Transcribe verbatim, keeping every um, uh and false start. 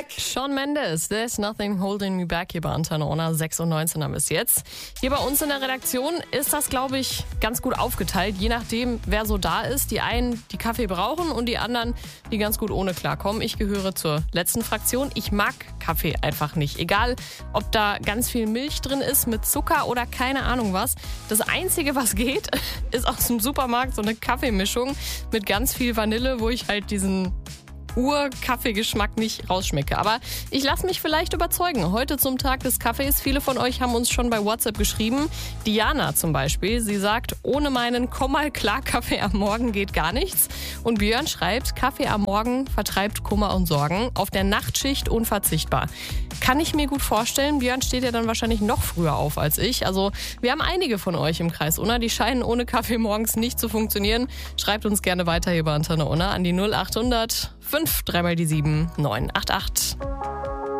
back. Shawn Mendes, There's Nothing Holding Me Back hier bei Antenne Ona. sechs Uhr neunzehn haben wir es jetzt. Hier bei uns in der Redaktion ist das, glaube ich, ganz gut aufgeteilt. Je nachdem, wer so da ist. Die einen, die Kaffee brauchen und die anderen, die ganz gut ohne klarkommen. Ich gehöre zur letzten Fraktion. Ich mag Kaffee einfach nicht. Egal, ob da ganz viel Milch drin ist mit Zucker oder keine Ahnung was. Das Einzige, was geht, ist aus dem Supermarkt so eine Kaffeemischung mit ganz viel Vanille, wo ich halt diesen Ur-Kaffeegeschmack nicht rausschmecke. Aber ich lasse mich vielleicht überzeugen. Heute zum Tag des Kaffees. Viele von euch haben uns schon bei WhatsApp geschrieben. Diana zum Beispiel. Sie sagt, ohne meinen Komm mal klar Kaffee am Morgen geht gar nichts. Und Björn schreibt, Kaffee am Morgen vertreibt Kummer und Sorgen. Auf der Nachtschicht unverzichtbar. Kann ich mir gut vorstellen. Björn steht ja dann wahrscheinlich noch früher auf als ich. Also wir haben einige von euch im Kreis Unna, die scheinen ohne Kaffee morgens nicht zu funktionieren. Schreibt uns gerne weiter hier bei Antenne Unna an die null acht hundert fünf drei mal die sieben neun acht acht.